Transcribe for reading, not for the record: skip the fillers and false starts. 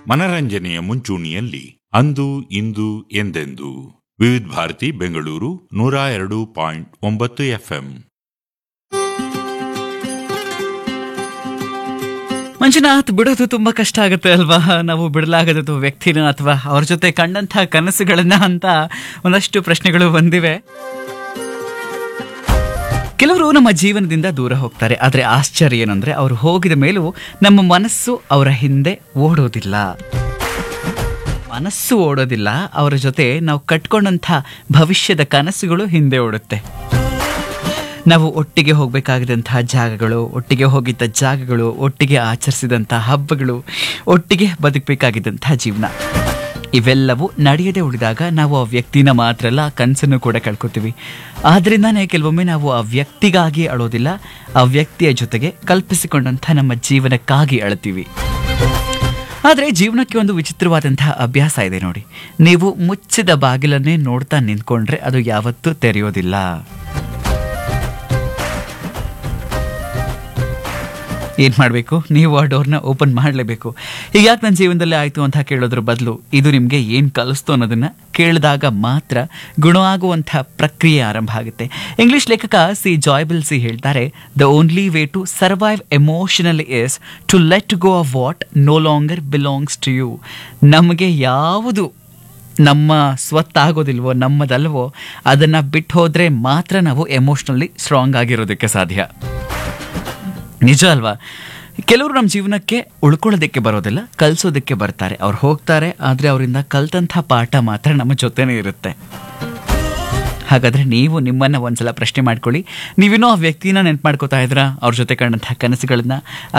ಮನರಂಜನೆಯ ಮುಂಚೂಣಿಯಲ್ಲಿ ಅಂದು ಇಂದು ಎಂದೆಂದು ವಿವಿಧ ಭಾರತಿ ಬೆಂಗಳೂರು 102.9 FM. ಮಂಜುನಾಥ್, ಬಿಡೋದು ತುಂಬಾ ಕಷ್ಟ ಆಗುತ್ತೆ ಅಲ್ವಾ? ನಾವು ಬಿಡಲಾಗದ್ದು ವ್ಯಕ್ತಿನ ಅಥವಾ ಅವ್ರ ಜೊತೆ ಕಂಡಂತಹ ಕನಸುಗಳನ್ನ ಅಂತ ಒಂದಷ್ಟು ಪ್ರಶ್ನೆಗಳು ಬಂದಿವೆ. ಕೆಲವರು ನಮ್ಮ ಜೀವನದಿಂದ ದೂರ ಹೋಗ್ತಾರೆ, ಆದರೆ ಆಶ್ಚರ್ಯ ಏನಂದ್ರೆ ಅವರು ಹೋಗಿದ ಮೇಲೂ ನಮ್ಮ ಮನಸ್ಸು ಅವರ ಹಿಂದೆ ಓಡೋದಿಲ್ಲ. ಅವರ ಜೊತೆ ನಾವು ಕಟ್ಕೊಂಡಂಥ ಭವಿಷ್ಯದ ಕನಸುಗಳು ಹಿಂದೆ ಓಡುತ್ತೆ. ನಾವು ಒಟ್ಟಿಗೆ ಹೋಗಬೇಕಾಗಿದ್ದಂತಹ ಜಾಗಗಳು, ಒಟ್ಟಿಗೆ ಹೋಗಿದ್ದ ಜಾಗಗಳು, ಒಟ್ಟಿಗೆ ಆಚರಿಸಿದಂತಹ ಹಬ್ಬಗಳು, ಒಟ್ಟಿಗೆ ಬದುಕಬೇಕಾಗಿದ್ದಂತಹ ಜೀವನ, ಇವೆಲ್ಲವೂ ನಡೆಯದೆ ಉಳಿದಾಗ ನಾವು ಆ ವ್ಯಕ್ತಿನ ಮಾತ್ರ ಅಲ್ಲ, ಆ ಕನಸನ್ನು ಕೂಡ ಕಳ್ಕೊತೀವಿ. ಆದ್ರಿಂದಾನೇ ಕೆಲವೊಮ್ಮೆ ನಾವು ಆ ವ್ಯಕ್ತಿಗಾಗಿ ಅಳೋದಿಲ್ಲ, ಆ ವ್ಯಕ್ತಿಯ ಜೊತೆಗೆ ಕಲ್ಪಿಸಿಕೊಂಡಂಥ ನಮ್ಮ ಜೀವನಕ್ಕಾಗಿ ಅಳ್ತೀವಿ. ಆದರೆ ಜೀವನಕ್ಕೆ ಒಂದು ವಿಚಿತ್ರವಾದಂತಹ ಅಭ್ಯಾಸ ಇದೆ ನೋಡಿ. ನೀವು ಮುಚ್ಚಿದ ಬಾಗಿಲನ್ನೇ ನೋಡ್ತಾ ನಿಂತ್ಕೊಂಡ್ರೆ ಅದು ಯಾವತ್ತೂ ತೆರೆಯೋದಿಲ್ಲ. ಏನು ಮಾಡಬೇಕು? ನೀವು ಆ ಡೋರ್ನ ಓಪನ್ ಮಾಡಲೇಬೇಕು. ಈಗ ಯಾಕೆ ನನ್ನ ಜೀವನದಲ್ಲಿ ಆಯಿತು ಅಂತ ಕೇಳೋದ್ರ ಬದಲು ಇದು ನಿಮಗೆ ಏನು ಕಲಿಸ್ತು ಅನ್ನೋದನ್ನು ಕೇಳಿದಾಗ ಮಾತ್ರ ಗುಣ ಆಗುವಂಥ ಪ್ರಕ್ರಿಯೆ ಆರಂಭ ಆಗುತ್ತೆ. ಇಂಗ್ಲಿಷ್ ಲೇಖಕ ಸಿ ಜಾಯ್ಬಲ್ ಹೇಳ್ತಾರೆ, the only way to survive emotionally is to let go of what no longer belongs to you. ನಮಗೆ ಯಾವುದು ನಮ್ಮ ಸ್ವತ್ತಾಗೋದಿಲ್ವೋ, ನಮ್ಮದಲ್ವೋ, ಅದನ್ನು ಬಿಟ್ಟು ಹೋದರೆ ಮಾತ್ರ ನಾವು ಎಮೋಷ್ನಲಿ ಸ್ಟ್ರಾಂಗ್ ಆಗಿರೋದಕ್ಕೆ ಸಾಧ್ಯ. ನಿಜ ಅಲ್ವಾ? ಕೆಲವರು ನಮ್ಮ ಜೀವನಕ್ಕೆ ಉಳ್ಕೊಳ್ಳೋದಕ್ಕೆ ಬರೋದಿಲ್ಲ, ಕಲಿಸೋದಕ್ಕೆ ಬರ್ತಾರೆ. ಅವ್ರು ಹೋಗ್ತಾರೆ, ಆದರೆ ಅವರಿಂದ ಕಲ್ತಂಥ ಪಾಠ ಮಾತ್ರ ನಮ್ಮ ಜೊತೆನೇ ಇರುತ್ತೆ. ಹಾಗಾದರೆ ನೀವು ನಿಮ್ಮನ್ನು ಒಂದ್ಸಲ ಪ್ರಶ್ನೆ ಮಾಡ್ಕೊಳ್ಳಿ, ನೀವೇನೋ ಆ ವ್ಯಕ್ತಿನ ನೆನ್ಪು ಮಾಡ್ಕೋತಾ ಇದ್ರಾ? ಅವ್ರ ಜೊತೆ ಕಂಡಂಥ ಕನಸುಗಳನ್ನ,